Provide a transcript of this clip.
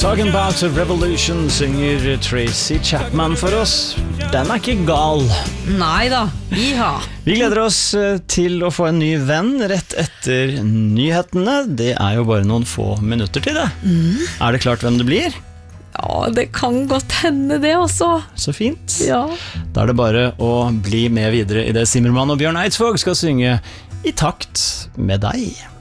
Talking about a revolution synger Tracy Chapman for oss. Den ikke gal. Neida, iha. Vi gleder oss til å få en ny venn rett etter nyhetene. Det jo bare noen få minutter til det. Det klart hvem det blir? Ja, det kan godt hende det også. Så fint. Ja. Da det bare å bli med videre i det Zimmermann og Bjørn Eidsvåg skal synge I takt med deg.